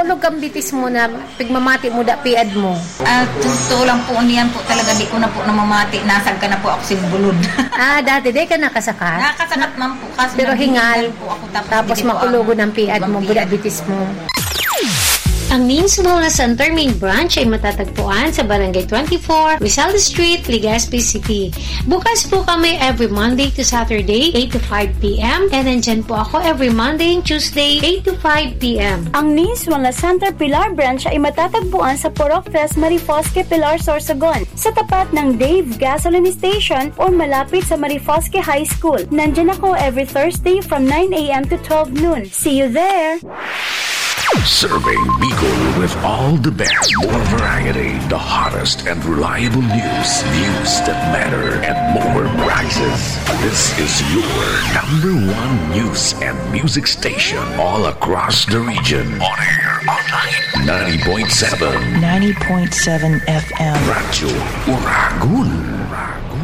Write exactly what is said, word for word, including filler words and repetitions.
mahulog kang bitis mo na pigmamati mo da piad mo? Ah, totoo lang po niyan po talaga, di ko na po namamati. Nasag ka na po ako sa bulod. Ah, dati di ka nakasakat? Nakasakat man po. Kasi pero hingal, po ako, tapos, tapos makulugo ng piad mo, buda bitis mo. Ang Nins Wellness Center main branch ay matatagpuan sa Barangay twenty-four, Rizal Street, Legazpi City. Bukas po kami every Monday to Saturday, eight to five p.m. And nandyan po ako every Monday and Tuesday, eight to five p.m. Ang Nins Wellness Center Pilar branch ay matatagpuan sa Purok Tres Marifosque, Pilar, Sorsogon, sa tapat ng Dave Gasoline Station o malapit sa Marifosque High School. Nandyan ako every Thursday from nine a.m. to twelve noon. See you there! Serving Bicol with all the best, more variety, the hottest and reliable news, news that matter, and more prizes. This is your number one news and music station all across the region. On air, online, ninety point seven. ninety point seven F M. Radyo Uragun.